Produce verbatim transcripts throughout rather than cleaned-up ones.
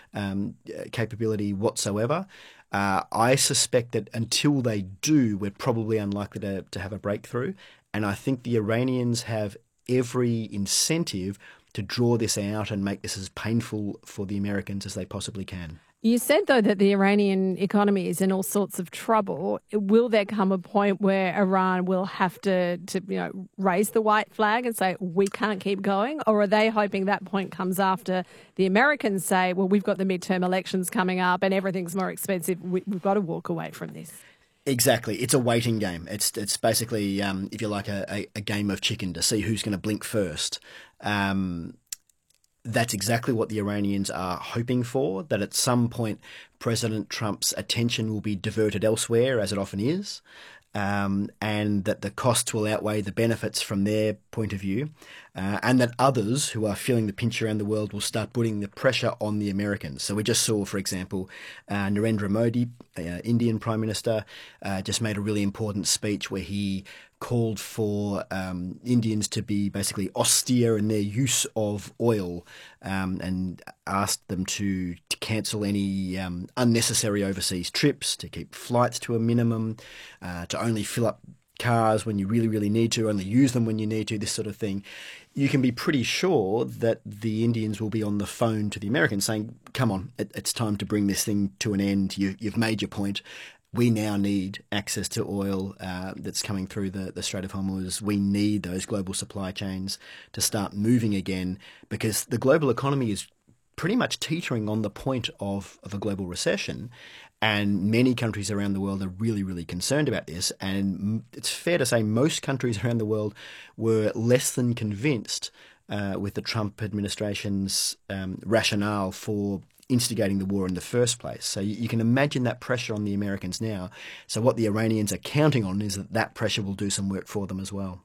um, capability whatsoever. Uh, I suspect that until they do, we're probably unlikely to, to have a breakthrough. And I think the Iranians have every incentive to draw this out and make this as painful for the Americans as they possibly can. You said, though, that the Iranian economy is in all sorts of trouble. Will there come a point where Iran will have to, to you know, raise the white flag and say, we can't keep going? Or are they hoping that point comes after the Americans say, well, we've got the midterm elections coming up and everything's more expensive. We, we've got to walk away from this. Exactly. It's a waiting game. It's it's basically, um, if you like, a, a, a game of chicken to see who's going to blink first. Um That's exactly what the Iranians are hoping for, that at some point President Trump's attention will be diverted elsewhere, as it often is, um, and that the costs will outweigh the benefits from their point of view, uh, and that others who are feeling the pinch around the world will start putting the pressure on the Americans. So we just saw, for example, uh, Narendra Modi, uh, Indian Prime Minister, uh, just made a really important speech where he called for um, Indians to be basically austere in their use of oil, um, and asked them to, to cancel any um, unnecessary overseas trips, to keep flights to a minimum, uh, to only fill up cars when you really, really need to, only use them when you need to, this sort of thing. You can be pretty sure that the Indians will be on the phone to the Americans saying, come on, it, it's time to bring this thing to an end. You, you've made your point. We now need access to oil uh, that's coming through the, the Strait of Hormuz. We need those global supply chains to start moving again, because the global economy is pretty much teetering on the point of, of a global recession. And many countries around the world are really, really concerned about this. And it's fair to say most countries around the world were less than convinced uh, with the Trump administration's um, rationale for instigating the war in the first place. So you, you can imagine that pressure on the Americans now. So what the Iranians are counting on is that that pressure will do some work for them as well.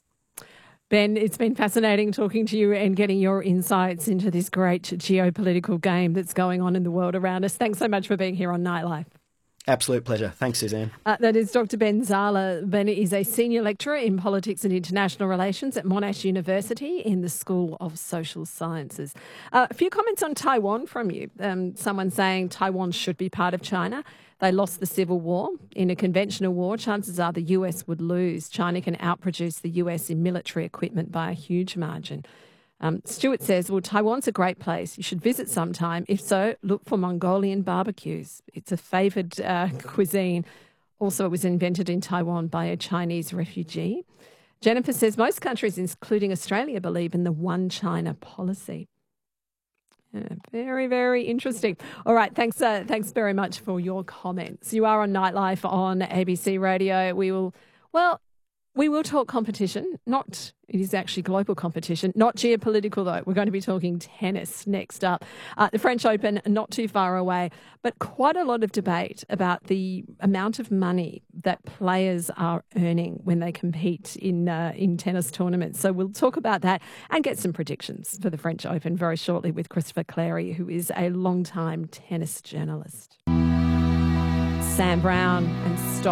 Ben, it's been fascinating talking to you and getting your insights into this great geopolitical game that's going on in the world around us. Thanks so much for being here on Nightlife. Absolute pleasure. Thanks, Suzanne. Uh, that is Doctor Ben Zala. Ben is a senior lecturer in politics and international relations at Monash University in the School of Social Sciences. Uh, a few comments on Taiwan from you. Um, someone saying Taiwan should be part of China. They lost the civil war. In a conventional war, chances are the U S would lose. China can outproduce the U S in military equipment by a huge margin. Um, Stuart says, well, Taiwan's a great place. You should visit sometime. If so, look for Mongolian barbecues. It's a favoured uh, cuisine. Also, it was invented in Taiwan by a Chinese refugee. Jennifer says, most countries, including Australia, believe in the one China policy. Yeah, very, very interesting. All right, thanks uh, thanks very much for your comments. You are on Nightlife on A B C Radio. We will, well... We will talk competition, not, it is actually global competition, not geopolitical though. We're going to be talking tennis next up. Uh, the French Open, not too far away, but quite a lot of debate about the amount of money that players are earning when they compete in uh, in tennis tournaments. So we'll talk about that and get some predictions for the French Open very shortly with Christopher Clarey, who is a long-time tennis journalist. Sam Brown and Stop.